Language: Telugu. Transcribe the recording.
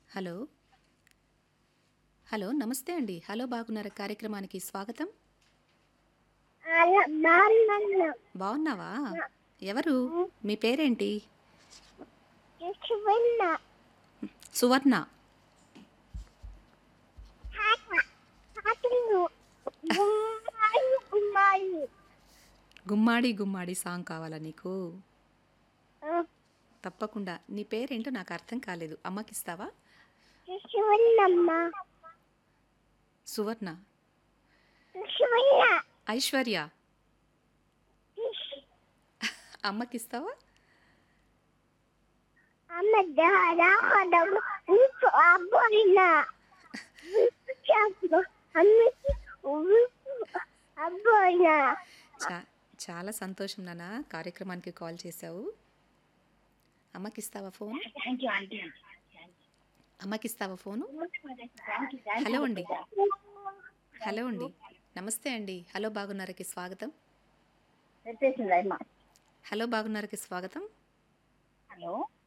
హలో. హలో. నమస్తే అండి. హలో బాగున్నారా కార్యక్రమానికి స్వాగతం. అలా బాగున్నాను. బాగున్నావా? ఎవరు? మీ పేరేంటి? శివన్న సువర్ణ. హాటలు గుమ్మాయి గుమ్మాయి గుమ్మాడి గుమ్మాడి సాంగ్ కావాలా నీకు? తప్పకుండా. నీ పేరేంటో నాకు అర్థం కాలేదు. అమ్మకిస్తావా? శివన్నమ్మ సువర్ణ. శివన్న ఐశ్వర్య. అమ్మకిస్తావా? అమ్మ రాకడము నీకు అబ్బాయినా అమ్మకి అబ్బాయినా చా చాలా సంతోషం నాన్న కార్యక్రమానికి కాల్ చేశావు. అమ్మకిస్తావా ఫోన్? అమ్మకిస్తావా ఫోను? హలో అండి. హలో అండి. నమస్తే అండి. హలో బాగున్నారకి స్వాగతం. హలో బాగున్నారకి స్వాగతం. హలో